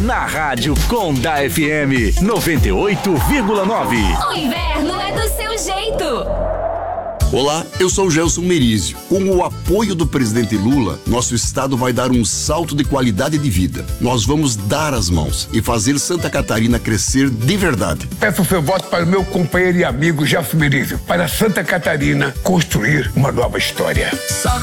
na Rádio Conda FM 98,9. O inverno é do seu jeito. Olá, eu sou o Gelson Merizio. Com o apoio do presidente Lula, nosso estado vai dar um salto de qualidade de vida. Nós vamos dar as mãos e fazer Santa Catarina crescer de verdade. Peço o seu voto para o meu companheiro e amigo Gelson Merizio, para Santa Catarina construir uma nova história. Só